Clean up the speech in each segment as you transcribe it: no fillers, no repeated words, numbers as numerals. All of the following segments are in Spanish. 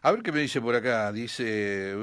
A ver qué me dice por acá. Dice,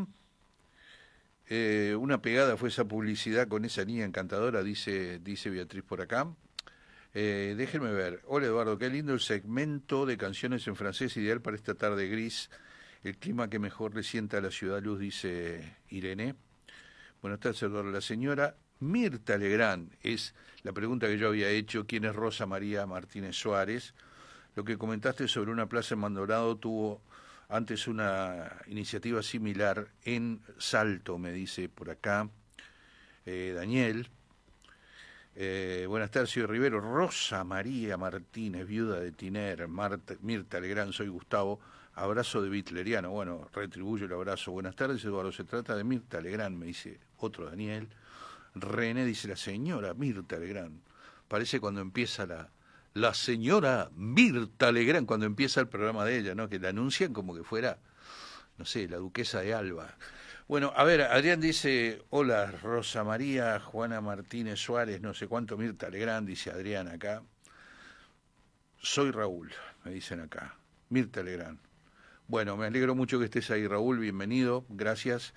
una pegada fue esa publicidad con esa niña encantadora, dice Beatriz por acá. Déjenme ver. Hola Eduardo, qué lindo el segmento de canciones en francés, ideal para esta tarde gris. El clima que mejor le sienta a la ciudad luz, dice Irene. Buenas tardes, Eduardo. La señora Mirta Legrand es la pregunta que yo había hecho. ¿Quién es Rosa María Martínez Suárez? Lo que comentaste sobre una plaza en Maldonado tuvo antes una iniciativa similar en Salto, me dice por acá Daniel. Buenas tardes, soy Rivero. Rosa María Martínez, viuda de Tiner. Mirta Legrand, soy Gustavo. Abrazo de Bitleriano. Bueno, retribuyo el abrazo. Buenas tardes, Eduardo. Se trata de Mirta Legrand, me dice otro Daniel. René dice la señora Mirta Legrand. Parece cuando empieza la señora Mirta Legrand, cuando empieza el programa de ella, ¿no? Que la anuncian como que fuera, no sé, la duquesa de Alba. Bueno, a ver, Adrián dice, hola, Rosa María, Juana Martínez Suárez, no sé cuánto, Mirta Legrand, dice Adrián acá. Soy Raúl, me dicen acá, Mirta Legrand. Bueno, me alegro mucho que estés ahí, Raúl, bienvenido, gracias.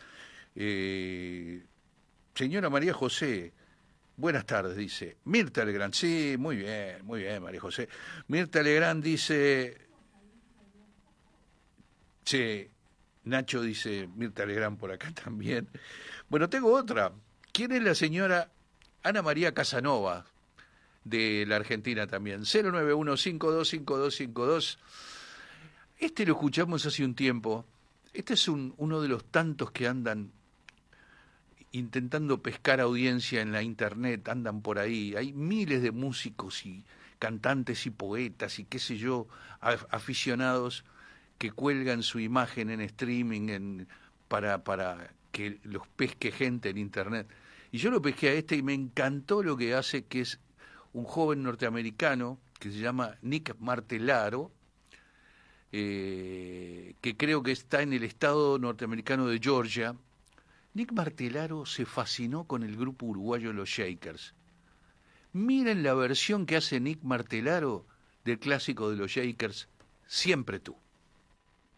Señora María José, buenas tardes, dice. Mirta Legrand, sí, muy bien, María José. Mirta Legrand dice, sí, Nacho dice Mirta Legrand por acá también. Bueno, tengo otra. ¿Quién es la señora Ana María Casanova, de la Argentina también? 091525252. Este lo escuchamos hace un tiempo. Este es uno de los tantos que andan intentando pescar audiencia en la internet, andan por ahí. Hay miles de músicos y cantantes y poetas y qué sé yo, aficionados que cuelgan su imagen en streaming para que los pesque gente en internet. Y yo lo pesqué a este y me encantó lo que hace, que es un joven norteamericano que se llama Nick Martellaro, que creo que está en el estado norteamericano de Georgia. Nick Martellaro se fascinó con el grupo uruguayo Los Shakers. Miren la versión que hace Nick Martellaro del clásico de Los Shakers, Siempre tú.